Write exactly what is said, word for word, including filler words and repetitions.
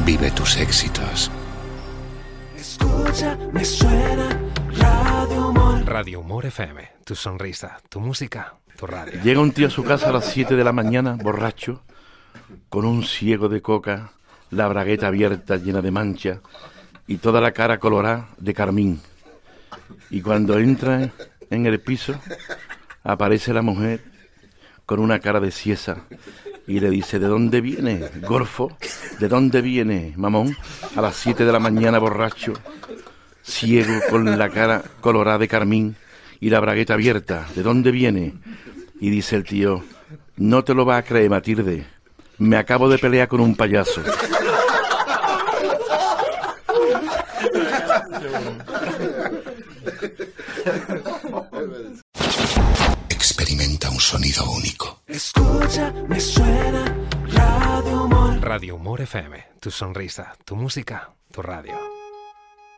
Vive tus éxitos. Escucha, me suena Radio Humor. Radio Humor F M, tu sonrisa, tu música, tu radio. Llega un tío a su casa a las siete de la mañana, borracho, con un ciego de coca, la bragueta abierta llena de mancha y toda la cara colorada de carmín. Y cuando entra en el piso, aparece la mujer con una cara de siesa y le dice: ¿de dónde viene, gorfo? ¿De dónde viene, mamón? A las siete de la mañana, borracho, ciego, con la cara colorada de carmín y la bragueta abierta. ¿De dónde viene? Y dice el tío: no te lo vas a creer, Matilde, me acabo de pelear con un payaso. Experimenta un sonido único. Escucha, me suena Radio Humor. Radio Humor F M, tu sonrisa, tu música, tu radio.